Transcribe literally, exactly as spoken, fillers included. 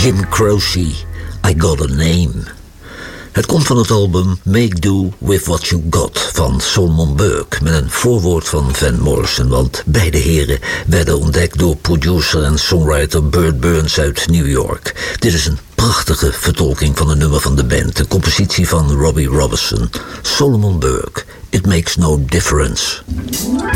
Jim Croce, I Got a Name. Het komt van het album Make Do With What You Got van Solomon Burke, met een voorwoord van Van Morrison, want beide heren werden ontdekt door producer en songwriter Burt Burns uit New York. Dit is een prachtige vertolking van een nummer van de band, de compositie van Robbie Robertson. Solomon Burke, It Makes No Difference.